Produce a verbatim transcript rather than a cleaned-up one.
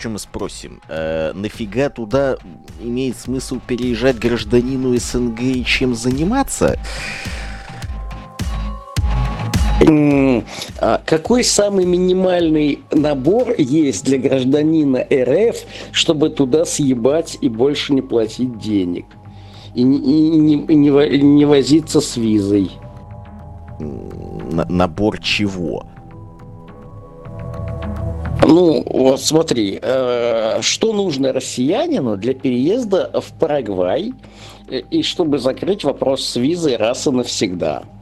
что мы спросим? Э, нафига туда имеет смысл переезжать гражданину СНГ и чем заниматься? Какой самый минимальный набор есть для гражданина РФ, чтобы туда съебать и больше не платить денег? И не, и не, не, не возиться с визой? Н- набор чего? Ну, вот смотри, э, что нужно россиянину для переезда в Парагвай, и чтобы закрыть вопрос с визой раз и навсегда?